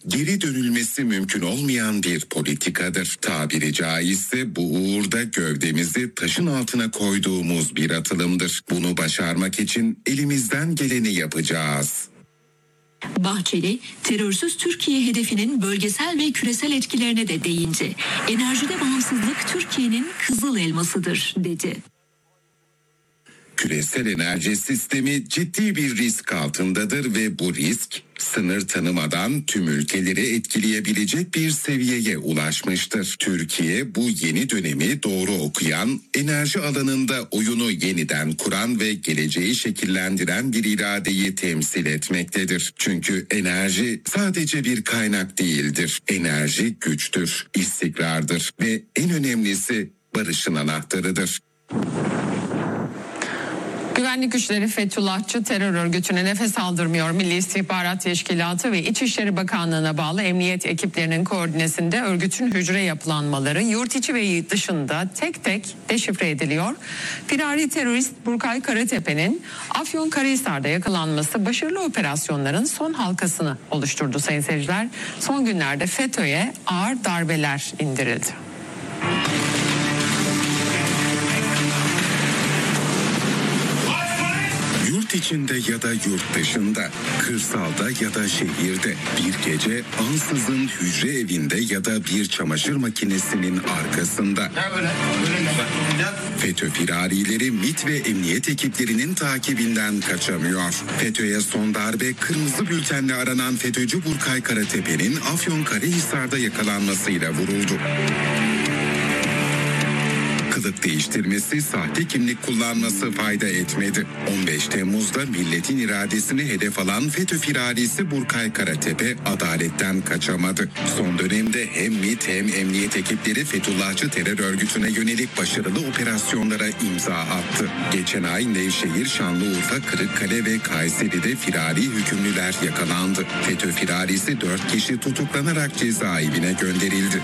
geri dönülmesi mümkün olmayan bir politikadır. Tabiri caizse bu uğurda gövdemizi taşın altına koyduğumuz bir atılımdır. Bunu başarmak için elimizden geleni yapacağız. Bahçeli, terörsüz Türkiye hedefinin bölgesel ve küresel etkilerine de değindi. Enerjide bağımsızlık Türkiye'nin kızıl elmasıdır, dedi. Küresel enerji sistemi ciddi bir risk altındadır ve bu risk sınır tanımadan tüm ülkeleri etkileyebilecek bir seviyeye ulaşmıştır. Türkiye bu yeni dönemi doğru okuyan, enerji alanında oyunu yeniden kuran ve geleceği şekillendiren bir iradeyi temsil etmektedir. Çünkü enerji sadece bir kaynak değildir. Enerji güçtür, istikrardır ve en önemlisi barışın anahtarıdır. Güvenlik güçleri Fethullahçı terör örgütüne nefes aldırmıyor. Milli İstihbarat Teşkilatı ve İçişleri Bakanlığı'na bağlı emniyet ekiplerinin koordinesinde örgütün hücre yapılanmaları yurt içi ve dışında tek tek deşifre ediliyor. Firari terörist Burkay Karatepe'nin Afyonkarahisar'da yakalanması başarılı operasyonların son halkasını oluşturdu sayın seyirciler. Son günlerde FETÖ'ye ağır darbeler indirildi. Yurt içinde ya da yurt dışında, kırsalda ya da şehirde, bir gece ansızın hücre evinde ya da bir çamaşır makinesinin arkasında. FETÖ firarileri MİT ve emniyet ekiplerinin takibinden kaçamıyor. FETÖ'ye son darbe kırmızı bültenle aranan FETÖ'cü Burkay Karatepe'nin Afyonkarahisar'da yakalanmasıyla vuruldu. Kılık değiştirmesi, sahte kimlik kullanması fayda etmedi. 15 Temmuz'da milletin iradesini hedef alan FETÖ firarisi Burkay Karatepe adaletten kaçamadı. Son dönemde hem MİT hem emniyet ekipleri Fethullahçı terör örgütüne yönelik başarılı operasyonlara imza attı. Geçen ay Nevşehir, Şanlıurfa, Kırıkkale ve Kayseri'de firari hükümlüler yakalandı. FETÖ firarisi 4 kişi tutuklanarak cezaevine gönderildi.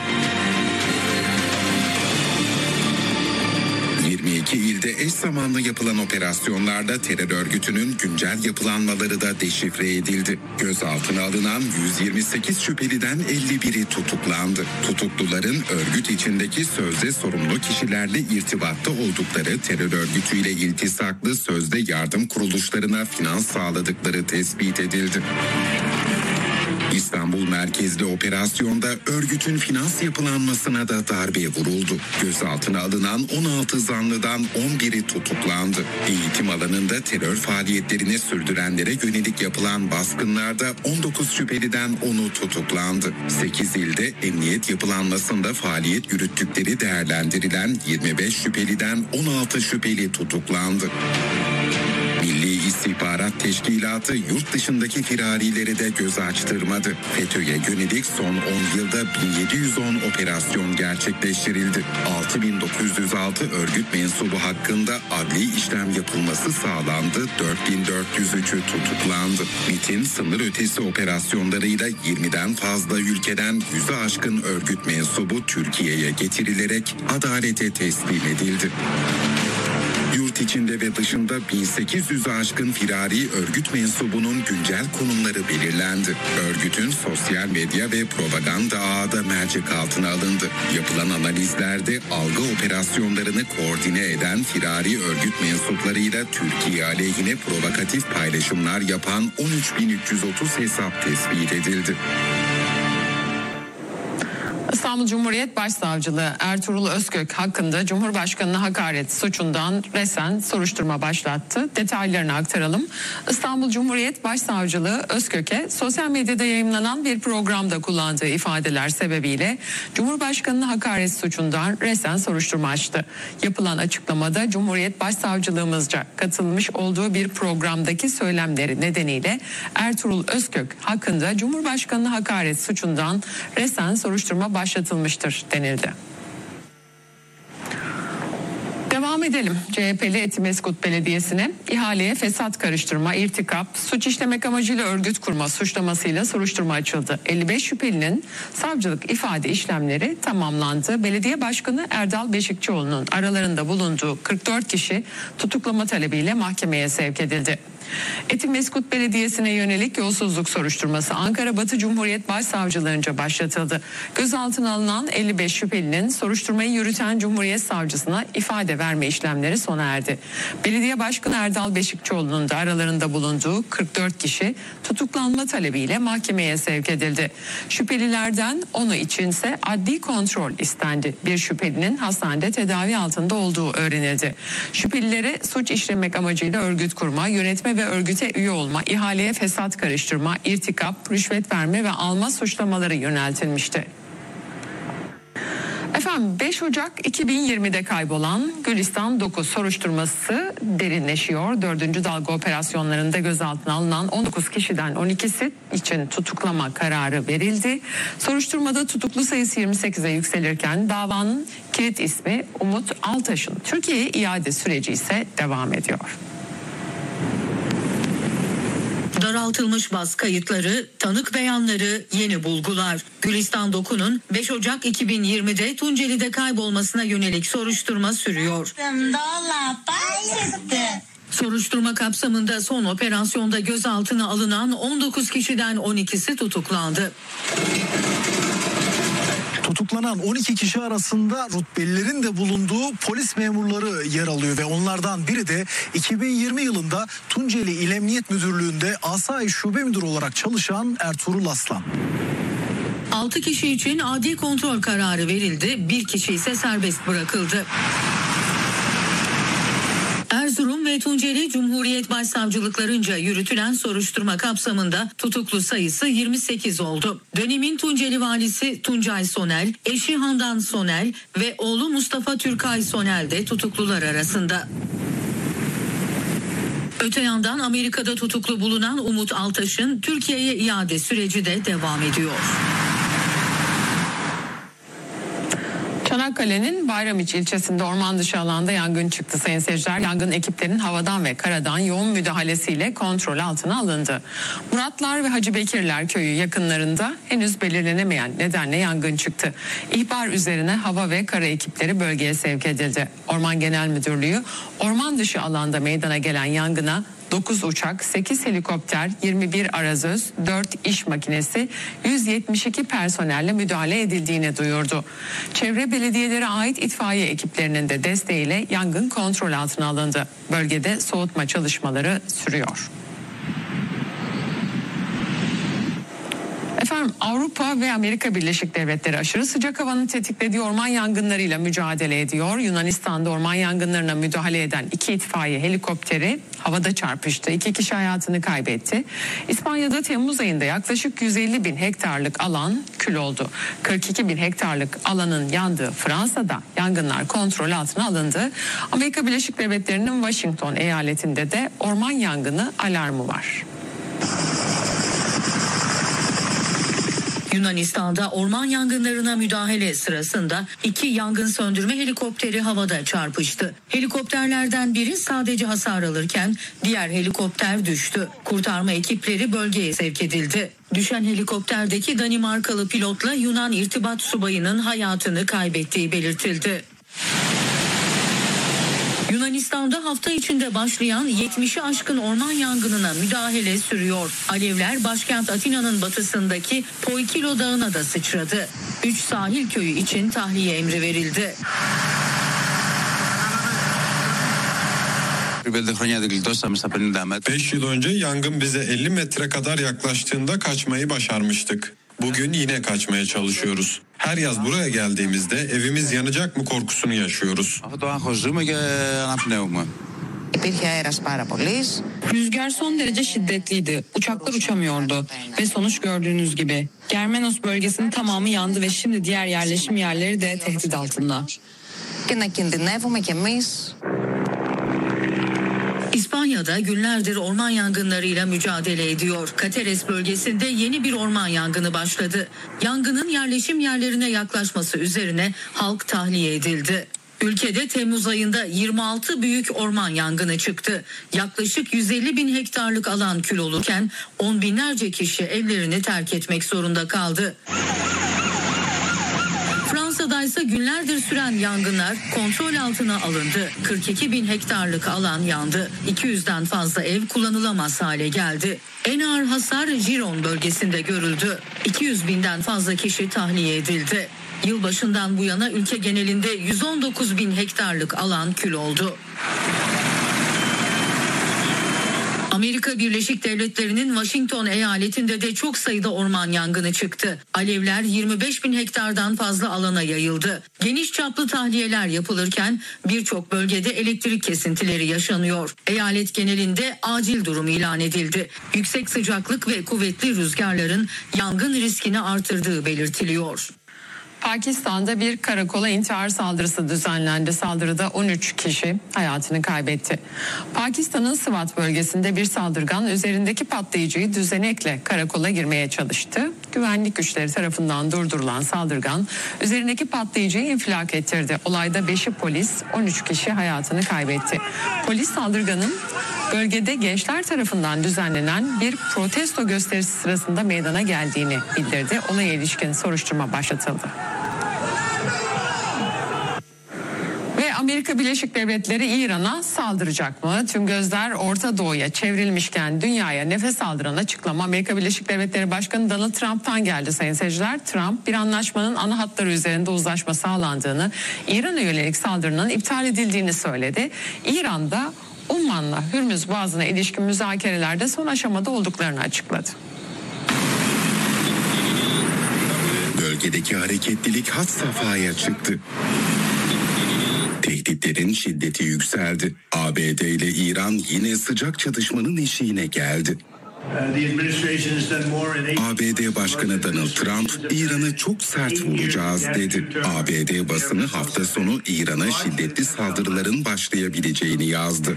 22 ilde eş zamanlı yapılan operasyonlarda terör örgütünün güncel yapılanmaları da deşifre edildi. Gözaltına alınan 128 şüpheliden 51'i tutuklandı. Tutukluların örgüt içindeki sözde sorumlu kişilerle irtibatta oldukları, terör örgütüyle iltisaklı sözde yardım kuruluşlarına finans sağladıkları tespit edildi. İstanbul merkezli operasyonda örgütün finans yapılanmasına da darbe vuruldu. Gözaltına alınan 16 zanlıdan 11'i tutuklandı. Eğitim alanında terör faaliyetlerini sürdürenlere yönelik yapılan baskınlarda 19 şüpheliden 10'u tutuklandı. 8 ilde emniyet yapılanmasında faaliyet yürüttükleri değerlendirilen 25 şüpheliden 16 şüpheli tutuklandı. Milli İstihbarat Teşkilatı yurt dışındaki firarileri de göz açtırmadı. FETÖ'ye yönelik son 10 yılda 1710 operasyon gerçekleştirildi. 6906 örgüt mensubu hakkında adli işlem yapılması sağlandı. 4403'ü tutuklandı. MİT'in sınır ötesi operasyonlarıyla 20'den fazla ülkeden 100'e aşkın örgüt mensubu Türkiye'ye getirilerek adalete teslim edildi. Yurt içinde ve dışında 1800'e aşkın firari örgüt mensubunun güncel konumları belirlendi. Örgütün sosyal medya ve propaganda ağı da mercek altına alındı. Yapılan analizlerde algı operasyonlarını koordine eden firari örgüt mensuplarıyla Türkiye aleyhine provokatif paylaşımlar yapan 13.330 hesap tespit edildi. İstanbul Cumhuriyet Başsavcılığı Ertuğrul Özkök hakkında Cumhurbaşkanı'na hakaret suçundan resen soruşturma başlattı. Detaylarını aktaralım. İstanbul Cumhuriyet Başsavcılığı Özkök'e sosyal medyada yayımlanan bir programda kullandığı ifadeler sebebiyle Cumhurbaşkanı'na hakaret suçundan resen soruşturma açtı. Yapılan açıklamada Cumhuriyet Başsavcılığımızca katılmış olduğu bir programdaki söylemleri nedeniyle Ertuğrul Özkök hakkında Cumhurbaşkanı'na hakaret suçundan resen soruşturma başlatılmıştır denildi. Devam edelim. CHP'li Etimeskut Belediyesi'ne ihaleye fesat karıştırma, irtikap, suç işlemek amacıyla örgüt kurma suçlamasıyla soruşturma açıldı. 55 şüphelinin savcılık ifade işlemleri tamamlandı. Belediye Başkanı Erdal Beşikçioğlu'nun aralarında bulunduğu 44 kişi tutuklama talebiyle mahkemeye sevk edildi. Etimeskut Belediyesi'ne yönelik yolsuzluk soruşturması Ankara Batı Cumhuriyet Başsavcılığınca başlatıldı. Gözaltına alınan 55 şüphelinin soruşturmayı yürüten Cumhuriyet Savcısına ifade verme işlemleri sona erdi. Belediye Başkanı Erdal Beşikçioğlu'nun da aralarında bulunduğu 44 kişi tutuklanma talebiyle mahkemeye sevk edildi. Şüphelilerden 10'u içinse adli kontrol istendi. Bir şüphelinin hastanede tedavi altında olduğu öğrenildi. Şüphelilere suç işlemek amacıyla örgüt kurma, yönetme ve örgüte üye olma, ihaleye fesat karıştırma, irtikap, rüşvet verme ve alma suçlamaları yöneltilmişti. Efendim 5 Ocak 2020'de kaybolan Gülistan 9 soruşturması derinleşiyor. 4. dalga operasyonlarında gözaltına alınan 19 kişiden 12'si için tutuklama kararı verildi. Soruşturmada tutuklu sayısı 28'e yükselirken davanın kilit ismi Umut Altaş'ın Türkiye'ye iade süreci ise devam ediyor. Daraltılmış baz kayıtları, tanık beyanları, yeni bulgular. Gülistan Doku'nun 5 Ocak 2020'de Tunceli'de kaybolmasına yönelik soruşturma sürüyor. Soruşturma kapsamında son operasyonda gözaltına alınan 19 kişiden 12'si tutuklandı. Tutuklanan 12 kişi arasında rütbelilerin de bulunduğu polis memurları yer alıyor ve onlardan biri de 2020 yılında Tunceli İl Emniyet Müdürlüğü'nde Asayiş Şube Müdürü olarak çalışan Ertuğrul Aslan. 6 kişi için adli kontrol kararı verildi, bir kişi ise serbest bırakıldı. Erzurum ve Tunceli Cumhuriyet Başsavcılıklarınca yürütülen soruşturma kapsamında tutuklu sayısı 28 oldu. Dönemin Tunceli valisi Tuncay Sonel, eşi Handan Sonel ve oğlu Mustafa Türkay Sonel de tutuklular arasında. Öte yandan Amerika'da tutuklu bulunan Umut Altaş'ın Türkiye'ye iade süreci de devam ediyor. Çanakkale'nin Bayramiç ilçesinde orman dışı alanda yangın çıktı sayın seyirciler. Yangın ekiplerin havadan ve karadan yoğun müdahalesiyle kontrol altına alındı. Muratlar ve Hacı Bekirler köyü yakınlarında henüz belirlenemeyen nedenle yangın çıktı. İhbar üzerine hava ve kara ekipleri bölgeye sevk edildi. Orman Genel Müdürlüğü orman dışı alanda meydana gelen yangına 9 uçak, 8 helikopter, 21 arazöz, 4 iş makinesi, 172 personelle müdahale edildiğini duyurdu. Çevre belediyelere ait itfaiye ekiplerinin de desteğiyle yangın kontrol altına alındı. Bölgede soğutma çalışmaları sürüyor. Efendim Avrupa ve Amerika Birleşik Devletleri aşırı sıcak havanın tetiklediği orman yangınlarıyla mücadele ediyor. Yunanistan'da orman yangınlarına müdahale eden 2 itfaiye helikopteri havada çarpıştı. 2 kişi hayatını kaybetti. İspanya'da Temmuz ayında yaklaşık 150 bin hektarlık alan kül oldu. 42 bin hektarlık alanın yandığı Fransa'da yangınlar kontrol altına alındı. Amerika Birleşik Devletleri'nin Washington eyaletinde de orman yangını alarmı var. Yunanistan'da orman yangınlarına müdahale sırasında 2 yangın söndürme helikopteri havada çarpıştı. Helikopterlerden biri sadece hasar alırken diğer helikopter düştü. Kurtarma ekipleri bölgeye sevk edildi. Düşen helikopterdeki Danimarkalı pilotla Yunan irtibat subayının hayatını kaybettiği belirtildi. Yunanistan'da hafta içinde başlayan 70'i aşkın orman yangınına müdahale sürüyor. Alevler başkent Atina'nın batısındaki Poikilo Dağı'na da sıçradı. 3 sahil köyü için tahliye emri verildi. 5 yıl önce yangın bize 50 metre kadar yaklaştığında kaçmayı başarmıştık. Bugün yine kaçmaya çalışıyoruz. Her yaz buraya geldiğimizde evimiz yanacak mı korkusunu yaşıyoruz. Rüzgar son derece şiddetliydi. Uçaklar uçamıyordu. Ve sonuç gördüğünüz gibi. Germenos bölgesinin tamamı yandı ve şimdi diğer yerleşim yerleri de tehdit altında. İspanya'da günlerdir orman yangınlarıyla mücadele ediyor. Cateres bölgesinde yeni bir orman yangını başladı. Yangının yerleşim yerlerine yaklaşması üzerine halk tahliye edildi. Ülkede Temmuz ayında 26 büyük orman yangını çıktı. Yaklaşık 150 bin hektarlık alan kül olurken 10 binlerce kişi evlerini terk etmek zorunda kaldı. Fransa'da ise günlerdir süren yangınlar kontrol altına alındı. 42 bin hektarlık alan yandı. 200'den fazla ev kullanılamaz hale geldi. En ağır hasar Giron bölgesinde görüldü. 200 binden fazla kişi tahliye edildi. Yılbaşından bu yana ülke genelinde 119 bin hektarlık alan kül oldu. Amerika Birleşik Devletleri'nin Washington eyaletinde de çok sayıda orman yangını çıktı. Alevler 25 bin hektardan fazla alana yayıldı. Geniş çaplı tahliyeler yapılırken birçok bölgede elektrik kesintileri yaşanıyor. Eyalet genelinde acil durum ilan edildi. Yüksek sıcaklık ve kuvvetli rüzgarların yangın riskini artırdığı belirtiliyor. Pakistan'da bir karakola intihar saldırısı düzenlendi. Saldırıda 13 kişi hayatını kaybetti. Pakistan'ın Sıvat bölgesinde bir saldırgan üzerindeki patlayıcıyı düzenekle karakola girmeye çalıştı. Güvenlik güçleri tarafından durdurulan saldırgan üzerindeki patlayıcıyı infilak ettirdi. Olayda 5'i polis, 13 kişi hayatını kaybetti. Polis saldırganın bölgede gençler tarafından düzenlenen bir protesto gösterisi sırasında meydana geldiğini bildirdi. Olaya ilişkin soruşturma başlatıldı. Ve Amerika Birleşik Devletleri İran'a saldıracak mı? Tüm gözler Orta Doğu'ya çevrilmişken dünyaya nefes aldıran açıklama Amerika Birleşik Devletleri Başkanı Donald Trump'tan geldi sayın seyirciler. Trump bir anlaşmanın ana hatları üzerinde uzlaşma sağlandığını, İran'a yönelik saldırının iptal edildiğini söyledi. İran'da Umman'la Hürmüz Boğazı'na ilişkin müzakerelerde son aşamada olduklarını açıkladı. Bölgedeki hareketlilik had safhaya çıktı. Tehditlerin şiddeti yükseldi. ABD ile İran yine sıcak çatışmanın eşiğine geldi. ABD Başkanı Donald Trump, İran'ı çok sert vuracağız dedi. ABD basını hafta sonu İran'a şiddetli saldırıların başlayabileceğini yazdı.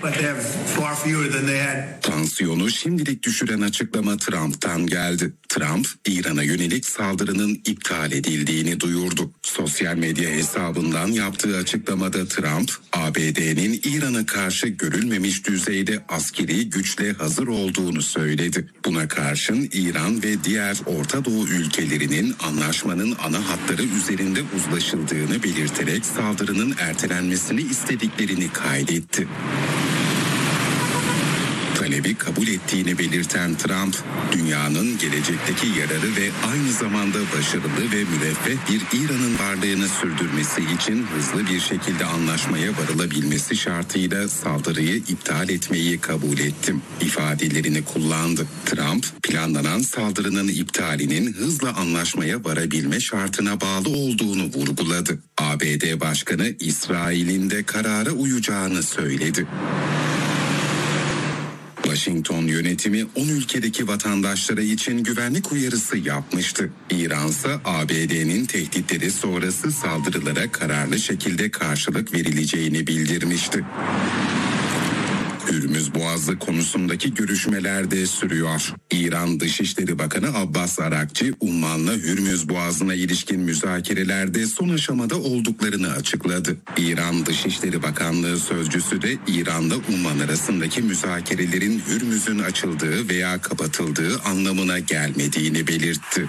Tansiyonu şimdilik düşüren açıklama Trump'tan geldi. Trump, İran'a yönelik saldırının iptal edildiğini duyurdu. Sosyal medya hesabından yaptığı açıklamada Trump, ABD'nin İran'a karşı görülmemiş düzeyde askeri güçle hazır olduğunu söyledi. Buna karşın İran ve diğer Orta Doğu ülkelerinin anlaşmanın ana hatları üzerinde uzlaşıldığını belirterek saldırının ertelenmesini istediklerini kaydetti. Talebi kabul ettiğini belirten Trump, dünyanın gelecekteki yararı ve aynı zamanda başarılı ve müreffeh bir İran'ın varlığını sürdürmesi için hızlı bir şekilde anlaşmaya varılabilmesi şartıyla saldırıyı iptal etmeyi kabul ettim ifadelerini kullandı. Trump, planlanan saldırının iptalinin hızla anlaşmaya varabilme şartına bağlı olduğunu vurguladı. ABD Başkanı İsrail'in de karara uyacağını söyledi. Washington yönetimi 10 ülkedeki vatandaşları için güvenlik uyarısı yapmıştı. İran ise ABD'nin tehditleri sonrası saldırılara kararlı şekilde karşılık verileceğini bildirmişti. Hürmüz Boğazı konusundaki görüşmeler de sürüyor. İran Dışişleri Bakanı Abbas Arakçı, Umman'la Hürmüz Boğazı'na ilişkin müzakerelerde son aşamada olduklarını açıkladı. İran Dışişleri Bakanlığı sözcüsü de İran'la Umman arasındaki müzakerelerin Hürmüz'ün açıldığı veya kapatıldığı anlamına gelmediğini belirtti.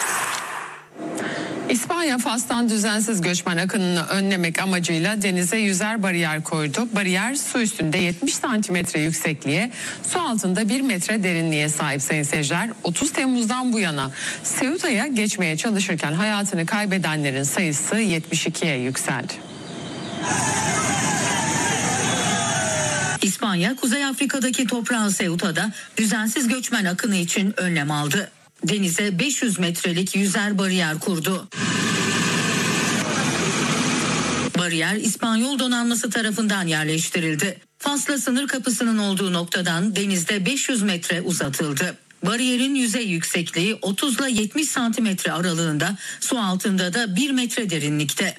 İspanya Fas'tan düzensiz göçmen akınını önlemek amacıyla denize yüzer bariyer koydu. Bariyer su üstünde 70 santimetre yüksekliğe, su altında 1 metre derinliğe sahip sayın seyirciler. 30 Temmuz'dan bu yana Ceuta'ya geçmeye çalışırken hayatını kaybedenlerin sayısı 72'ye yükseldi. İspanya, Kuzey Afrika'daki toprağı Ceuta'da düzensiz göçmen akını için önlem aldı. Denize 500 metrelik yüzer bariyer kurdu. Bariyer İspanyol donanması tarafından yerleştirildi. Fas'la sınır kapısının olduğu noktadan denizde 500 metre uzatıldı. Bariyerin yüzey yüksekliği 30 ile 70 santimetre aralığında, su altında da 1 metre derinlikte.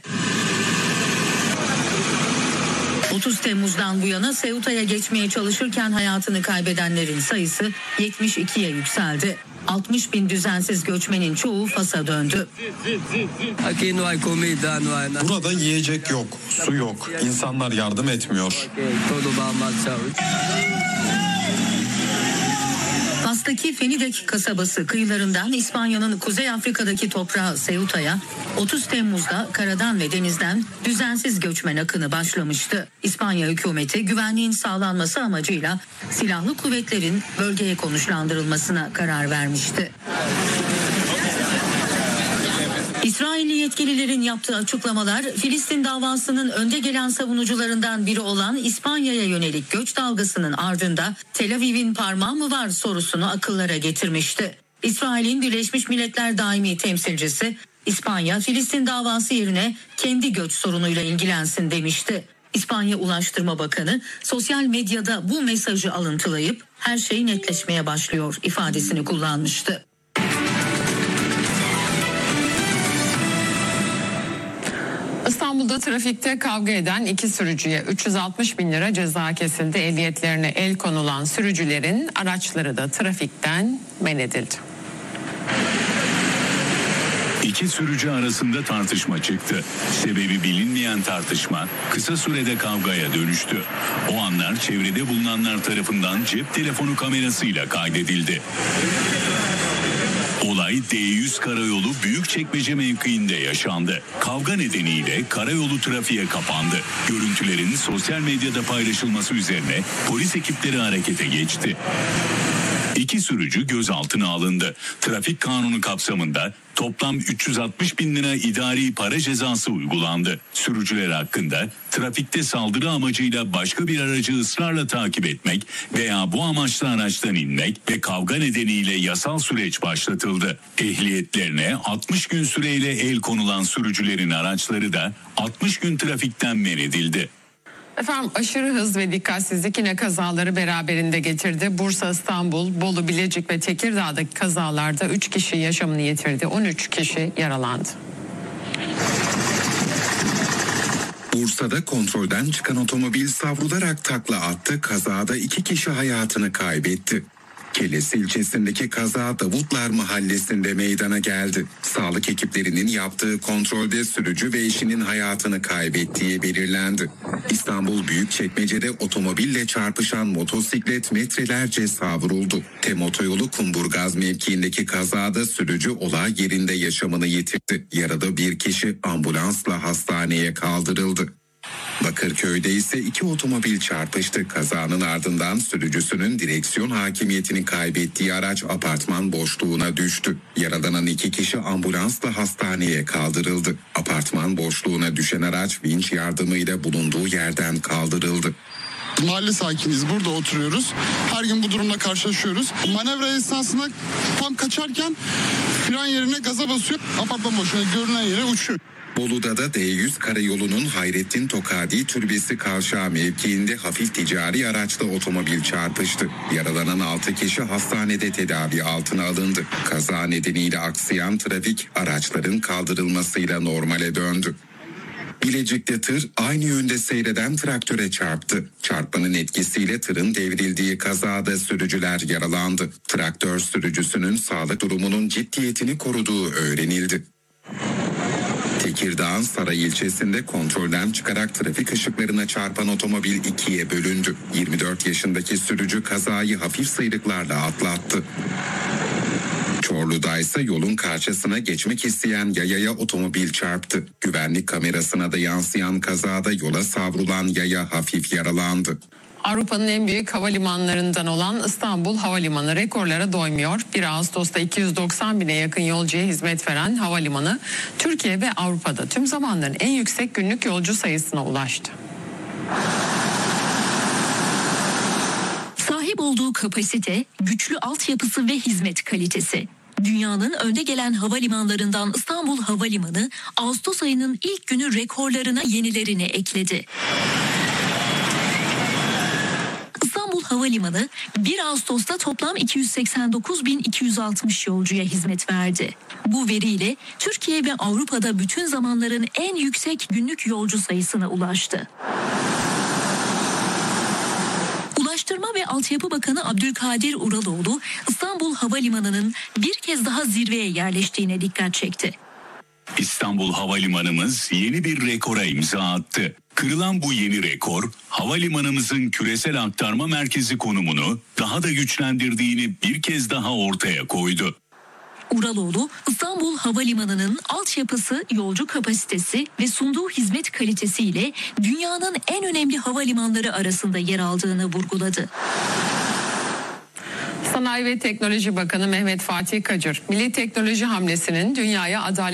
30 Temmuz'dan bu yana Ceuta'ya geçmeye çalışırken hayatını kaybedenlerin sayısı 72'ye yükseldi. 60 bin düzensiz göçmenin çoğu Fas'a döndü. Burada yiyecek yok, su yok, insanlar yardım etmiyor. Kıbrıs'taki Fenidek kasabası kıyılarından İspanya'nın Kuzey Afrika'daki toprağı Ceuta'ya 30 Temmuz'da karadan ve denizden düzensiz göçmen akını başlamıştı. İspanya hükümeti güvenliğin sağlanması amacıyla silahlı kuvvetlerin bölgeye konuşlandırılmasına karar vermişti. İsrailli yetkililerin yaptığı açıklamalar Filistin davasının önde gelen savunucularından biri olan İspanya'ya yönelik göç dalgasının ardında Tel Aviv'in parmağı mı var sorusunu akıllara getirmişti. İsrail'in Birleşmiş Milletler Daimi Temsilcisi İspanya Filistin davası yerine kendi göç sorunuyla ilgilensin demişti. İspanya Ulaştırma Bakanı sosyal medyada bu mesajı alıntılayıp her şey netleşmeye başlıyor ifadesini kullanmıştı. İstanbul'da trafikte kavga eden 2 sürücüye 360 bin lira ceza kesildi. Ehliyetlerine el konulan sürücülerin araçları da trafikten men edildi. İki sürücü arasında tartışma çıktı. Sebebi bilinmeyen tartışma kısa sürede kavgaya dönüştü. O anlar çevrede bulunanlar tarafından cep telefonu kamerasıyla kaydedildi. Olay D100 karayolu Büyükçekmece mevkiinde yaşandı. Kavga nedeniyle karayolu trafiğe kapandı. Görüntülerin sosyal medyada paylaşılması üzerine polis ekipleri harekete geçti. İki sürücü gözaltına alındı. Trafik kanunu kapsamında toplam 360 bin lira idari para cezası uygulandı. Sürücüler hakkında trafikte saldırı amacıyla başka bir aracı ısrarla takip etmek veya bu amaçla araçtan inmek ve kavga nedeniyle yasal süreç başlatıldı. Ehliyetlerine 60 gün süreyle el konulan sürücülerin araçları da 60 gün trafikten men edildi. Efendim aşırı hız ve dikkatsizlik yine kazaları beraberinde getirdi. Bursa, İstanbul, Bolu, Bilecik ve Tekirdağ'daki kazalarda 3 kişi yaşamını yitirdi. 13 kişi yaralandı. Bursa'da kontrolden çıkan otomobil savrularak takla attı. Kazada 2 kişi hayatını kaybetti. Kilis ilçesindeki kaza Davutlar Mahallesi'nde meydana geldi. Sağlık ekiplerinin yaptığı kontrolde sürücü ve eşinin hayatını kaybettiği belirlendi. İstanbul Büyükçekmece'de otomobille çarpışan motosiklet metrelerce savruldu. Otoyolu Kumburgaz mevkiindeki kazada sürücü olay yerinde yaşamını yitirdi. Yaralı bir kişi ambulansla hastaneye kaldırıldı. Bakırköy'de ise 2 otomobil çarpıştı. Kazanın ardından sürücüsünün direksiyon hakimiyetini kaybettiği araç apartman boşluğuna düştü. Yaralanan 2 kişi ambulansla hastaneye kaldırıldı. Apartman boşluğuna düşen araç vinç yardımıyla bulunduğu yerden kaldırıldı. Mahalle sakiniyiz, burada oturuyoruz. Her gün bu durumla karşılaşıyoruz. Manevra esnasında tam kaçarken fren yerine gaza basıyor. Apartman boşluğuna görünen yere uçuyor. Bolu'da da D100 karayolunun Hayrettin Tokadi Türbesi kavşağı mevkiinde hafif ticari araçla otomobil çarpıştı. Yaralanan 6 kişi hastanede tedavi altına alındı. Kaza nedeniyle aksayan trafik araçların kaldırılmasıyla normale döndü. Bilecik'te tır aynı yönde seyreden traktöre çarptı. Çarpmanın etkisiyle tırın devrildiği kazada sürücüler yaralandı. Traktör sürücüsünün sağlık durumunun ciddiyetini koruduğu öğrenildi. Tekirdağ'ın Saray ilçesinde kontrolden çıkarak trafik ışıklarına çarpan otomobil 2'ye bölündü. 24 yaşındaki sürücü kazayı hafif sıyrıklarla atlattı. Çorlu'da ise yolun karşısına geçmek isteyen yayaya otomobil çarptı. Güvenlik kamerasına da yansıyan kazada yola savrulan yaya hafif yaralandı. Avrupa'nın en büyük havalimanlarından olan İstanbul Havalimanı rekorlara doymuyor. 1 Ağustos'ta 290 bine yakın yolcuya hizmet veren havalimanı Türkiye ve Avrupa'da tüm zamanların en yüksek günlük yolcu sayısına ulaştı. Sahip olduğu kapasite, güçlü altyapısı ve hizmet kalitesi. Dünyanın önde gelen havalimanlarından İstanbul Havalimanı Ağustos ayının ilk günü rekorlarına yenilerini ekledi. İstanbul Havalimanı 1 Ağustos'ta toplam 289.260 yolcuya hizmet verdi. Bu veriyle Türkiye ve Avrupa'da bütün zamanların en yüksek günlük yolcu sayısına ulaştı. Ulaştırma ve Altyapı Bakanı Abdülkadir Uraloğlu, İstanbul Havalimanı'nın bir kez daha zirveye yerleştiğine dikkat çekti. İstanbul Havalimanımız yeni bir rekora imza attı. Kırılan bu yeni rekor, havalimanımızın küresel aktarma merkezi konumunu daha da güçlendirdiğini bir kez daha ortaya koydu. Uraloğlu, İstanbul Havalimanı'nın altyapısı, yolcu kapasitesi ve sunduğu hizmet kalitesiyle dünyanın en önemli havalimanları arasında yer aldığını vurguladı. Sanayi ve Teknoloji Bakanı Mehmet Fatih Kacır, milli teknoloji hamlesinin dünyaya adalet